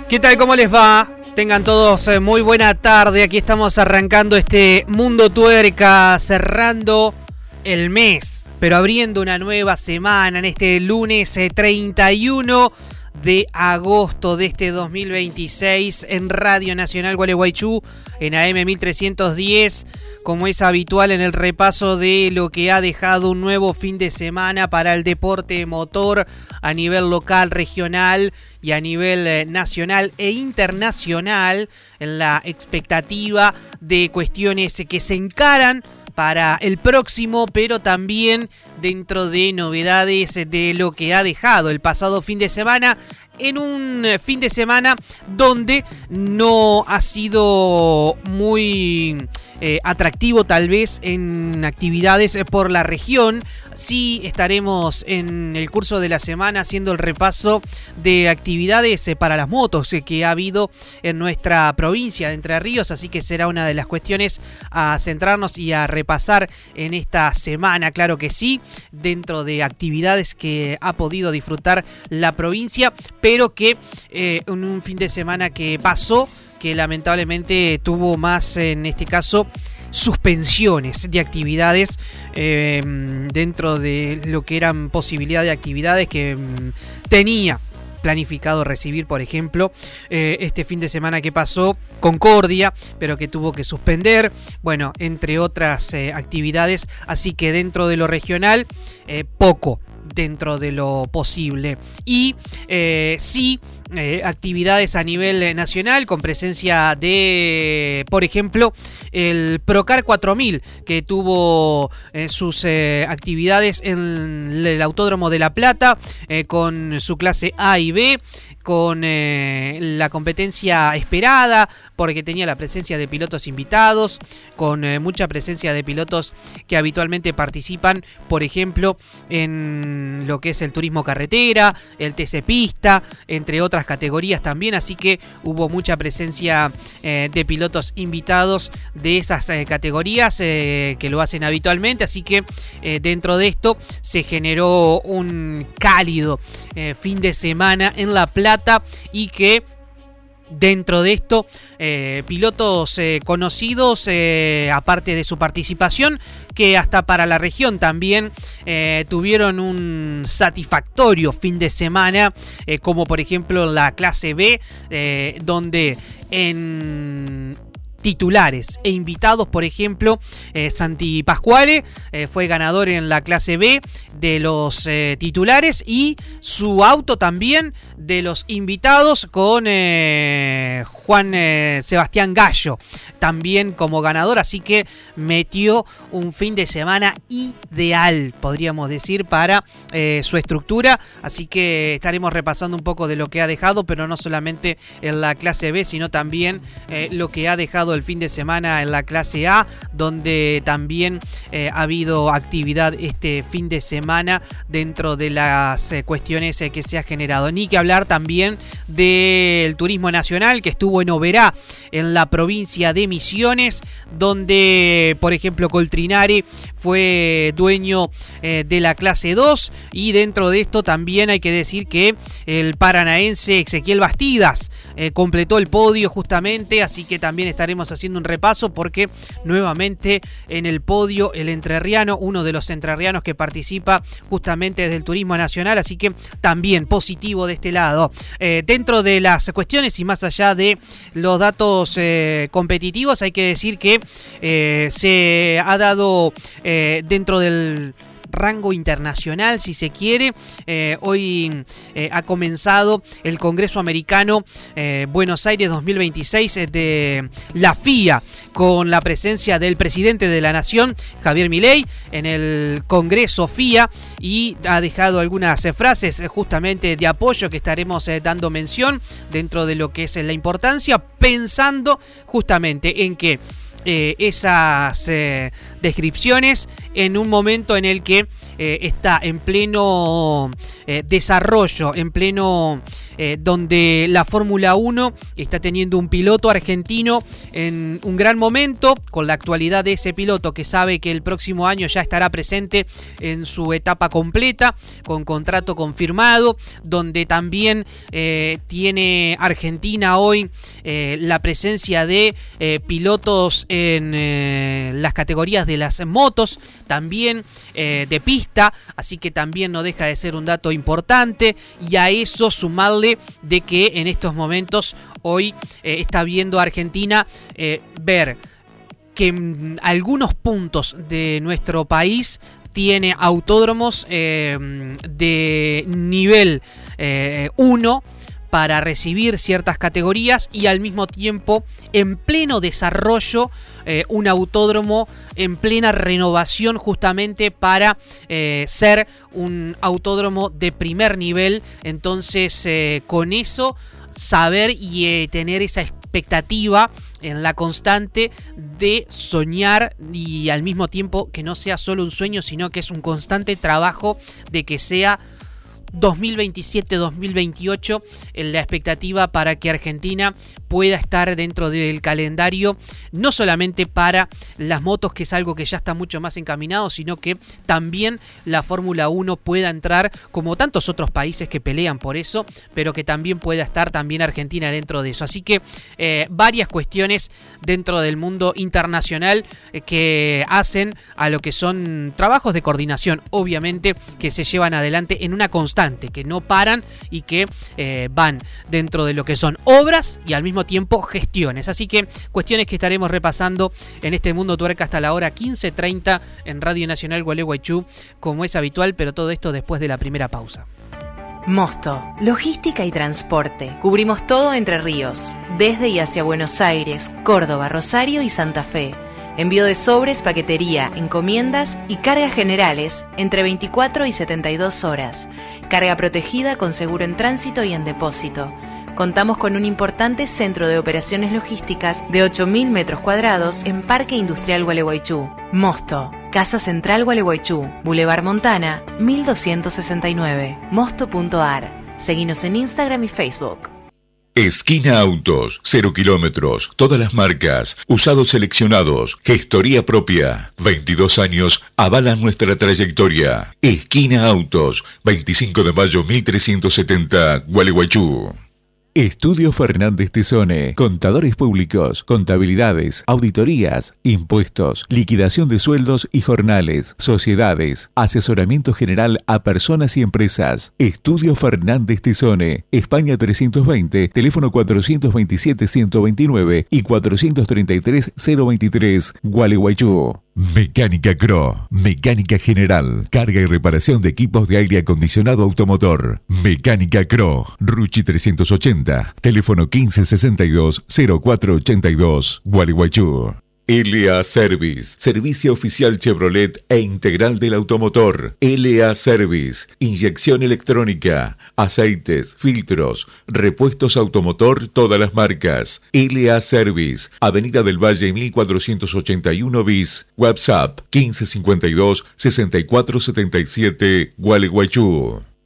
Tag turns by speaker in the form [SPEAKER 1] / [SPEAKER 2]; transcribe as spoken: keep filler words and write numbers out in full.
[SPEAKER 1] ¿Qué tal? ¿Cómo les va? Tengan todos eh, muy buena tarde. Aquí estamos arrancando este Mundo Tuerca, cerrando el mes, pero abriendo una nueva semana en este lunes eh, treinta y uno de agosto de este dos mil veintiséis en Radio Nacional Gualeguaychú, en A M mil trescientos diez, como es habitual en el repaso de lo que ha dejado un nuevo fin de semana para el deporte motor a nivel local, regional y a nivel eh, nacional e internacional, en la expectativa de cuestiones que se encaran para el próximo, pero también dentro de novedades de lo que ha dejado el pasado fin de semana, en un fin de semana donde no ha sido muy eh, atractivo tal vez en actividades por la región. Sí estaremos en el curso de la semana haciendo el repaso de actividades para las motos que ha habido en nuestra provincia de Entre Ríos, así que será una de las cuestiones a centrarnos y a repasar en esta semana, claro que sí, dentro de actividades que ha podido disfrutar la provincia, pero que eh, en un fin de semana que pasó, que lamentablemente tuvo más, en este caso, suspensiones de actividades eh, dentro de lo que eran posibilidad de actividades que mm, tenía planificado recibir, por ejemplo, eh, este fin de semana que pasó, Concordia, pero que tuvo que suspender, bueno, entre otras eh, actividades, así que dentro de lo regional, eh, poco dentro de lo posible. Y eh, sí, eh, actividades a nivel nacional con presencia de, por ejemplo, el Procar cuatro mil, que tuvo eh, sus eh, actividades en el Autódromo de La Plata, eh, con su clase A y B, con eh, la competencia esperada, porque tenía la presencia de pilotos invitados, con eh, mucha presencia de pilotos que habitualmente participan, por ejemplo, en lo que es el turismo carretera, el T C Pista, entre otras categorías también, así que hubo mucha presencia eh, de pilotos invitados de esas eh, categorías eh, que lo hacen habitualmente, así que eh, dentro de esto se generó un cálido eh, fin de semana en La Plata, y que dentro de esto eh, pilotos eh, conocidos, eh, aparte de su participación, que hasta para la región también eh, tuvieron un satisfactorio fin de semana, eh, como por ejemplo la clase B, eh, donde en titulares e invitados, por ejemplo, eh, Santi Pascuale eh, fue ganador en la clase B de los eh, titulares, y su auto también de los invitados, con eh, Juan eh, Sebastián Gallo también como ganador, así que metió un fin de semana ideal, podríamos decir, para eh, su estructura, así que estaremos repasando un poco de lo que ha dejado, pero no solamente en la clase B, sino también eh, lo que ha dejado el fin de semana en la clase A, donde también eh, ha habido actividad este fin de semana dentro de las eh, cuestiones eh, que se ha generado. Ni que hablar también del turismo nacional, que estuvo en Oberá, en la provincia de Misiones, donde por ejemplo Coltrinari fue dueño eh, de la clase dos, y dentro de esto también hay que decir que el paranaense Ezequiel Bastidas eh, completó el podio justamente, así que también estaremos haciendo un repaso, porque nuevamente en el podio el entrerriano, uno de los entrerrianos que participa justamente desde el turismo nacional, así que también positivo de este lado. Eh, dentro de las cuestiones y más allá de los datos eh, competitivos, hay que decir que eh, se ha dado eh, dentro del rango internacional, si se quiere. Eh, hoy eh, ha comenzado el Congreso Americano eh, Buenos Aires dos mil veintiséis eh, de la F I A, con la presencia del presidente de la Nación, Javier Milei, en el Congreso F I A, y ha dejado algunas eh, frases eh, justamente de apoyo que estaremos eh, dando mención dentro de lo que es eh, la importancia, pensando justamente en que Eh, esas eh, descripciones en un momento en el que eh, está en pleno eh, desarrollo, en pleno eh, donde la Fórmula uno está teniendo un piloto argentino en un gran momento, con la actualidad de ese piloto que sabe que el próximo año ya estará presente en su etapa completa, con contrato confirmado, donde también eh, tiene Argentina hoy eh, la presencia de eh, pilotos en eh, las categorías de las motos, también eh, de pista, así que también no deja de ser un dato importante, y a eso sumarle de que en estos momentos hoy eh, está viendo Argentina eh, ver que en algunos puntos de nuestro país tiene autódromos eh, de nivel eh, uno para recibir ciertas categorías, y al mismo tiempo en pleno desarrollo eh, un autódromo en plena renovación justamente para eh, ser un autódromo de primer nivel. Entonces eh, con eso saber y eh, tener esa expectativa en la constante de soñar, y al mismo tiempo que no sea solo un sueño, sino que es un constante trabajo de que sea dos mil veintisiete dos mil veintiocho en la expectativa para que Argentina pueda estar dentro del calendario, no solamente para las motos, que es algo que ya está mucho más encaminado, sino que también la Fórmula uno pueda entrar, como tantos otros países que pelean por eso, pero que también pueda estar también Argentina dentro de eso. Así que eh, varias cuestiones dentro del mundo internacional eh, que hacen a lo que son trabajos de coordinación, obviamente, que se llevan adelante en una constante, que no paran y que eh, van dentro de lo que son obras y al mismo tiempo gestiones. Así que cuestiones que estaremos repasando en este Mundo Tuerca hasta la hora quince treinta en Radio Nacional Gualeguaychú, como es habitual, pero todo esto después de la primera pausa.
[SPEAKER 2] Mosto, logística y transporte. Cubrimos todo Entre Ríos, desde y hacia Buenos Aires, Córdoba, Rosario y Santa Fe. Envío de sobres, paquetería, encomiendas y cargas generales entre veinticuatro y setenta y dos horas. Carga protegida con seguro en tránsito y en depósito. Contamos con un importante centro de operaciones logísticas de ocho mil metros cuadrados en Parque Industrial Gualeguaychú. Mosto, Casa Central Gualeguaychú, Boulevard Montana, mil doscientos sesenta y nueve, mosto punto ar. Seguinos en Instagram y Facebook.
[SPEAKER 3] Esquina Autos, cero kilómetros, todas las marcas, usados seleccionados, gestoría propia. veintidós años avalan nuestra trayectoria. Esquina Autos, veinticinco de mayo mil trescientos setenta, Gualeguaychú.
[SPEAKER 4] Estudio Fernández Tesone, contadores públicos, contabilidades, auditorías, impuestos, liquidación de sueldos y jornales, sociedades, asesoramiento general a personas y empresas. Estudio Fernández Tesone, España trescientos veinte, teléfono cuatrocientos veintisiete ciento veintinueve y cuatrocientos treinta y tres cero veintitrés, Gualeguaychú.
[SPEAKER 3] Mecánica Cro, mecánica general, carga y reparación de equipos de aire acondicionado automotor. Mecánica Cro, Ruchi trescientos ochenta, teléfono quince sesenta y dos cero cuatro ochenta y dos, Gualeguaychú. L A Service, servicio oficial Chevrolet e integral del automotor. L A Service, inyección electrónica, aceites, filtros, repuestos automotor, todas las marcas. L A Service, Avenida del Valle mil cuatrocientos ochenta y uno bis, WhatsApp quince cincuenta y dos sesenta y cuatro setenta y siete, Gualeguaychú.